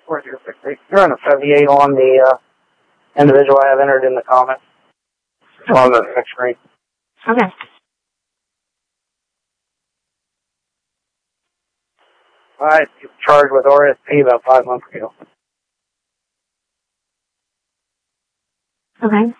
4-0-6-8. You're on a 78 on the individual I have entered in the comments. On the next screen. Okay. I charged with RSP about 5 months ago. Okay.